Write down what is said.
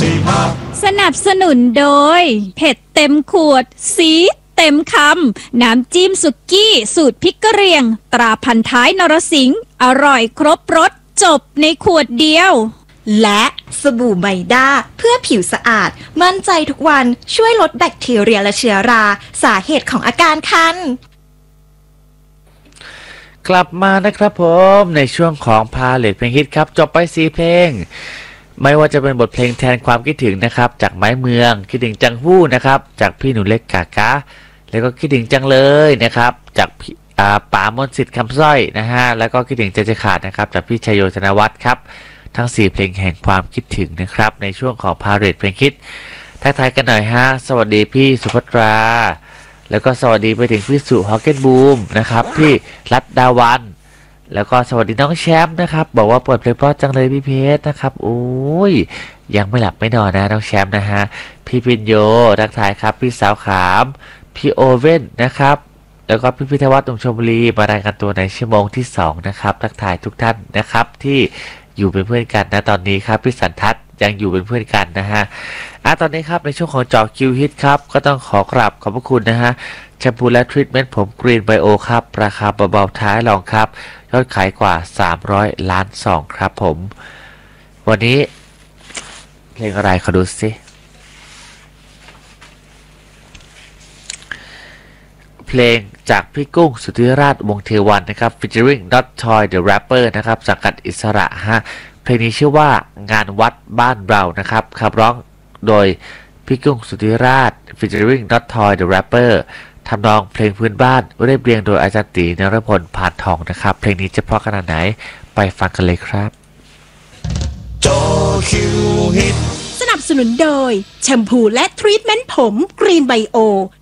สนับสนุนโดยเผ็ดเต็มขวดสีเต็มคำน้ำจิ้มสุกี้สูตรพริกกะเหรี่ยงตราพันท้ายนรสิงห์อร่อยครบรสจบในขวดเดียวและสบู่ไมด้าเพื่อผิวสะอาดมั่นใจทุกวันช่วยลดแบคทีเรียและเชื้อราสาเหตุของอาการคันกลับมานะครับผมในช่วงของพาเลทเพลงฮิตครับจบไป4เพลงไม่ว่าจะเป็นบทเพลงแทนความคิดถึงนะครับจากไม้เมืองคิดถึงจังหู้นะครับจากพี่หนูเล็กกากะแล้วก็คิดถึงจังเลยนะครับจากป๋ามนต์สิทธิ์คำสร้อยนะฮะแล้วก็คิดถึงใจจะขาดนะครับจากพี่ชัยโยธนวัฒน์ครับทั้ง4เพลงแห่งความคิดถึงนะครับในช่วงของพาเลทเพลงฮิตทักทายกันหน่อยฮะสวัสดีพี่สุภัทราแล้วก็สวัสดีไปถึงพี่สุฮอกเก็ตบูมนะครับพี่รัตดาวันแล้วก็สวัสดีน้องแชมป์นะครับบอกว่าเปิดเพลงเพราะจังเลยพี่เพชรนะครับโอ้ยยังไม่หลับไม่นอนนะน้องแชมป์นะฮะพี่พินโยทักทายครับพี่สาวขามพี่โอเว่นนะครับแล้วก็พี่พิทวัฒน์ตรงชลบุรีมารายงานตัวในชั่วโมงที่2นะครับทักทายทุกท่านนะครับที่อยู่เป็นเพื่อนกันนะตอนนี้ครับพี่สันทัศน์ยังอยู่เป็นเพื่อนกันนะฮะตอนนี้ครับในช่วงของจอคิวฮิตครับก็ต้องขอกราบขอบพระคุณนะฮะแชมพูและทรีทเมนต์ผมกรีนไบโอครับราคาเบาๆท้ายลองครับยอดขายกว่า300 ล้านซองครับผมวันนี้เพลงอะไรขอดูสิเพลงจากพี่กุ้งสุธิราชวงศ์เทวันนะครับ featuring Not Toy the Rapper นะครับสังกัดอิสระฮะเพลงนี้ชื่อว่างานวัดบ้านเรานะครับขับร้องโดยพี่กุ้งสุธิราช featuring Not Toy the Rapper ทำนองเพลงพื้นบ้านเรียบเรียงโดยอาจารย์ตีนรพลพานทองนะครับเพลงนี้จะเพราะขนาดไหนไปฟังกันเลยครับจอคิวฮิตสนับสนุนโดยแชมพูและทรีทเมนต์ผมกรีนไบโอ